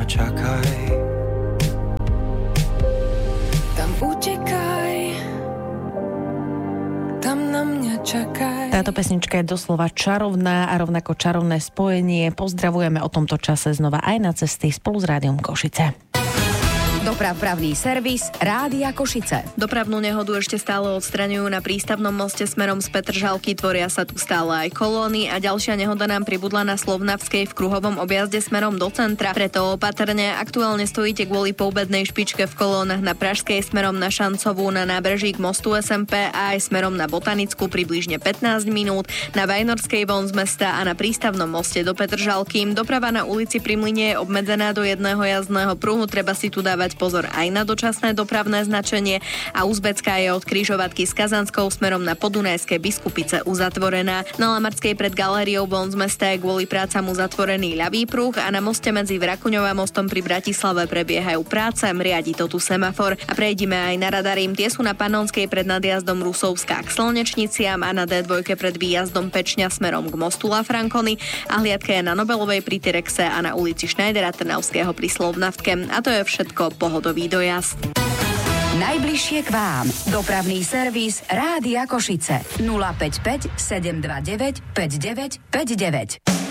čakaj. Tam utekaj, tam na mňa čakaj. Táto pesnička je doslova čarovná a rovnako čarovné spojenie. Pozdravujeme o tomto čase znova aj na cesty spolu s Rádiom Košice. Dopravný servis Rádia Košice. Dopravnú nehodu ešte stále odstraňujú na prístavnom moste smerom z Petržalky, tvoria sa tu stále aj kolóny a ďalšia nehoda nám pribudla na Slovnavskej v kruhovom objazde smerom do centra. Preto opatrne, aktuálne stojíte kvôli poobednej špičke v kolónach na Pražskej smerom na Šancovú, na nábreží k mostu SMP a aj smerom na Botanickú približne 15 minút, na Vajnorskej von z mesta a na prístavnom moste do Petržalky. Doprava na ulici Pri Mlyne je obmedzená do jedného jazdného pruhu, treba si tu dávať pozor aj na dočasné dopravné značenie a Uzbecká je od križovatky s Kazanskou smerom na Podunajské Biskupice uzatvorená. Na Lamarskej pred galériou von z mesta je kvôli prácam uzatvorený ľavý pruh a na moste medzi Vrakuňou a mostom pri Bratislave prebiehajú práce, riadi to tu semafor. A prejdime aj na radary. Tie sú na Panonskej pred nadjazdom Rusovská k Slnečniciam a na D2 pred výjazdom Pečňa smerom k mostu La Franconi a hliadka je na Nobelovej pri Tyrexe a na ulici Schneidera Trnavského pri Slovnavke. A to je všetko. Pohodový dojazd. Najbližšie k vám. Dopravný servis Rádia Košice. 055 729 5959.